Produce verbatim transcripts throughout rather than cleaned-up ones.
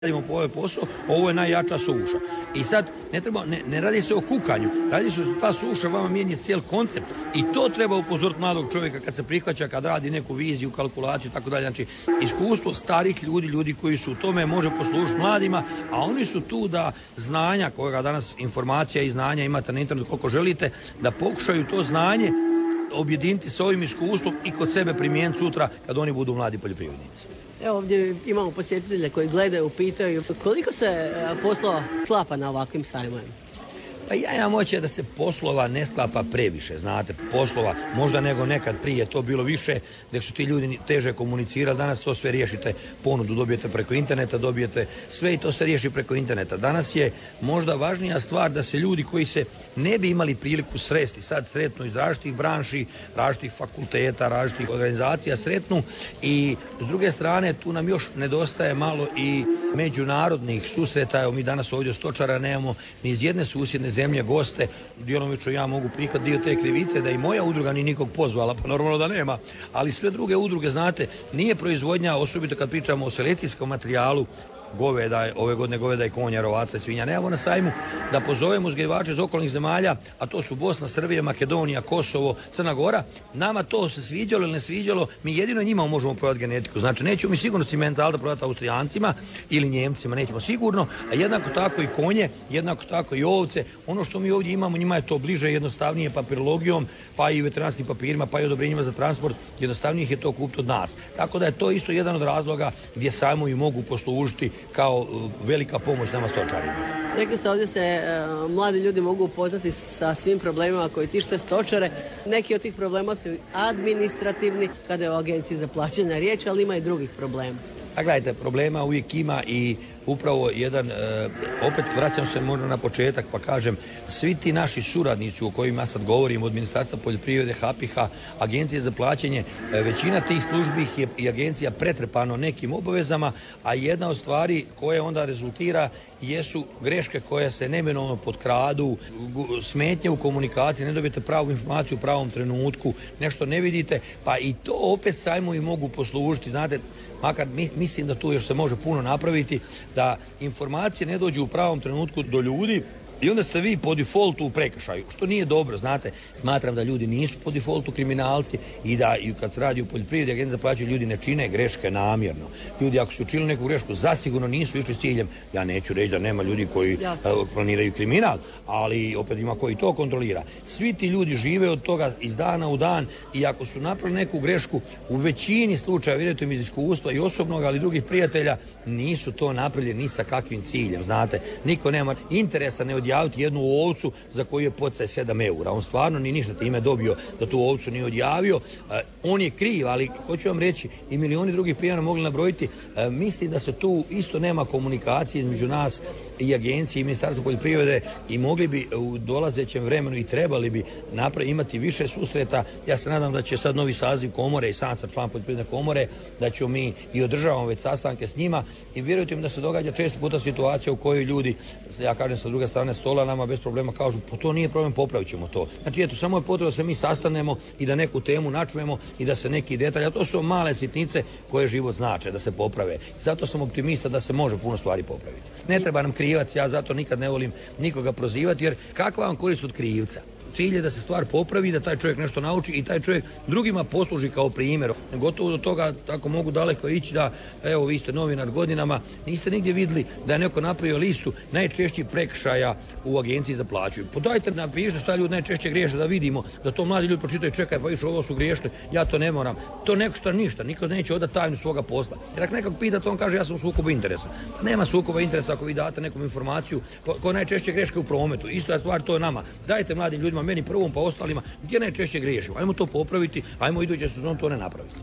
radimo po ovaj posao, ovo je najjača suša. I sad ne, treba, ne, ne radi se o kukanju, radi se o ta suša vama mijenja cijel koncept i to treba upozoriti mladog čovjeka kad se prihvaća, kad radi neku viziju, kalkulaciju, tako dalje. Znači, iskustvo starih ljudi, ljudi koji su u tome može poslužiti mladima, a oni su tu da znanja kojega danas informacija i znanja imate na internetu koliko želite, da pokušaju to znanje objediniti s ovim iskustvom i kod sebe primijeniti sutra kad oni budu mladi poljoprivrednici. Evo ovdje imamo posjetitelje koji gledaju, pitaju koliko se poslova sklapa na ovakvim sajmovima? Pa ja imam osjećaj da se poslova ne sklapa previše, znate, poslova možda nego nekad prije to bilo više, gdje su ti ljudi teže komunicirali, danas to sve riješite, ponudu dobijete preko interneta, dobijete sve i to se riješi preko interneta. Danas je možda važnija stvar da se ljudi koji se ne bi imali priliku sresti, sad sretnu iz različitih branši, različitih fakulteta, različitih organizacija sretnu i s druge strane tu nam još nedostaje malo i međunarodnih susreta. Evo mi danas ovdje stočara nemamo ni iz jedne susjedne zemlje goste, djelomično ja mogu prihvatiti dio te krivice da i moja udruga ni nikog pozvala, pa normalno da nema, ali sve druge udruge, znate, nije proizvodnja, osobito kad pričamo o selekcijskom materijalu, goveda, ove godine goveda i konja, rovaca i svinja. Nemamo na sajmu da pozovemo uzgajivače iz okolnih zemalja, a to su Bosna, Srbija, Makedonija, Kosovo, Crna Gora. Nama to se sviđalo ili ne sviđalo, mi jedino njima možemo prodati genetiku. Znači, nećemo mi sigurno cimental da prodati Austrijancima ili Njemcima, nećemo sigurno, a jednako tako i konje, jednako tako i ovce. Ono što mi ovdje imamo, njima je to bliže, jednostavnije papirologijom, pa i veterinarskim papirima, pa i odobrenjima za transport, jednostavnije je to kupiti od nas. Tako da je to isto jedan od razloga gdje sajmovi mogu poslužiti kao velika pomoć nama stočarima. Rekli ste, ovdje se uh, mladi ljudi mogu upoznati sa svim problemima koji tište stočare. Neki od tih problema su administrativni, kada je o agenciji za plaćanje riječ, ali ima i drugih problema. A gledajte, problema uvijek ima i upravo jedan, e, opet vraćam se možda na početak pa kažem, svi ti naši suradnici o kojima sad govorim, od Ministarstva poljoprivrede, HAPIH-a, Agencije za plaćanje, e, većina tih službi je i agencija pretrpano nekim obavezama, a jedna od stvari koje onda rezultira jesu greške koje se neminovno potkradu, smetnje u komunikaciji, ne dobijete pravu informaciju u pravom trenutku, nešto ne vidite, pa i to opet sajmovi mogu poslužiti, znate, makar mi, mislim da tu još se može puno napraviti, da informacije ne dođu u pravom trenutku do ljudi i onda ste vi po defaultu u prekršaju, što nije dobro, znate. Smatram da ljudi nisu po defaultu kriminalci i da i kad se radi u poljoprivredi, agencija za plaćanje, ljudi ne čine greške namjerno. Ljudi ako su učinili neku grešku, zasigurno nisu išli s ciljem. Ja neću reći da nema ljudi koji uh, planiraju kriminal, ali opet ima koji to kontrolira. Svi ti ljudi žive od toga iz dana u dan i ako su napravili neku grešku, u većini slučaja, vjerujte mi iz iskustva i osobnog, ali i drugih prijatelja, nisu to napravili ni sa kakvim ciljem, znate. Niko nema interesa ne odjaviti jednu ovcu za koju je poticaj sedam eura. On stvarno ni ništa time dobio da tu ovcu nije odjavio. Uh, on je kriv, ali hoću vam reći i milioni drugih primjera mogli nabrojiti. Uh, mislim da se tu isto nema komunikacije između nas i agencije i Ministarstva poljoprivrede i mogli bi u dolazećem vremenu i trebali bi napraviti, imati više susreta. Ja se nadam da će sad novi saziv komore i sam sam član poljoprivredne komore, da ćemo mi i održavamo već sastanke s njima i vjerujte mi da se događa često puta situacija u kojoj ljudi, ja kažem sa druge strane stola, nama bez problema kažu, pa to nije problem, popravit ćemo to. Znači, eto, samo je potrebno da se mi sastanemo i da neku temu načmemo i da se neki detalj, a to su male sitnice koje život znače, da se poprave. Zato sam optimista da se može puno stvari popraviti. Ne treba nam krivac, ja zato nikad ne volim nikoga prozivati, jer kakva vam korist od krivca? Cilj je da se stvar popravi, da taj čovjek nešto nauči i taj čovjek drugima posluži kao primjer. Gotovo do toga tako mogu daleko ići da, evo, vi ste novinar godinama, niste nigdje vidjeli da je neko napravio listu najčešćih prekršaja u agenciji za plaću. Podajte, napišite šta ljudi najčešće griješe da vidimo, da to mladi ljudi pročitaju, čekaj, pa više ovo su griješili, ja to ne moram. To neko šta ništa, niko neće odati tajnu svoga posla. Jer ako nekog pitate, on kaže ja sam u sukobu interesa. Nema sukoba interesa ako vi date nekom informaciju ko, ko najčešće greške u prometu. Isto je stvar, to je nama. Dajte mladim ljudima, meni prvom pa ostalima, gdje najčešće griješimo. Ajmo to popraviti, ajmo iduće sezon to ne napraviti.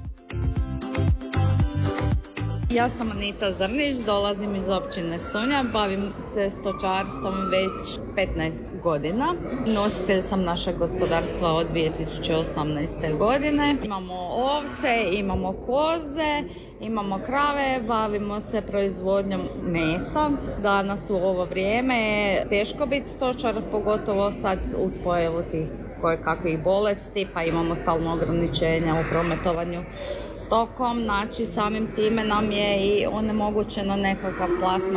Ja sam Anita Zrnić, dolazim iz općine Sunja, bavim se stočarstvom već petnaest godina. Nositelj sam našeg gospodarstva od dvije tisuće osamnaeste. godine. Imamo ovce, imamo koze, imamo krave, bavimo se proizvodnjom mesa. Danas u ovo vrijeme je teško biti stočar, pogotovo sad uz pojavu tih koje kakvih bolesti, pa imamo stalno ograničenja u prometovanju stokom, znači samim time nam je i onemogućeno nekakav plasman